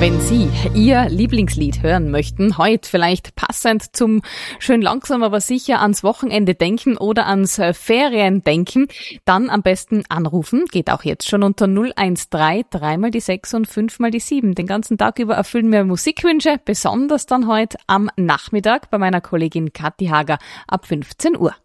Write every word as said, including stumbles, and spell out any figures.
Wenn Sie Ihr Lieblingslied hören möchten, heute vielleicht passend zum schön langsam, aber sicher ans Wochenende denken oder ans Ferien denken, dann am besten anrufen. Geht auch jetzt schon unter null eins drei, drei mal die sechs und fünf mal die sieben. Den ganzen Tag über erfüllen wir Musikwünsche, besonders dann heute am Nachmittag bei meiner Kollegin Kathi Hager ab fünfzehn Uhr.